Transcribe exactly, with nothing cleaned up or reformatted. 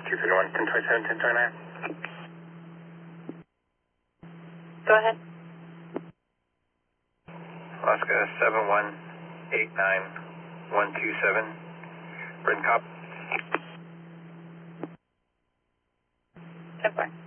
two thirty-one, ten twenty-seven, ten twenty-nine. Go ahead. Alaska seven one eight nine one two seven. Written cop. ten four.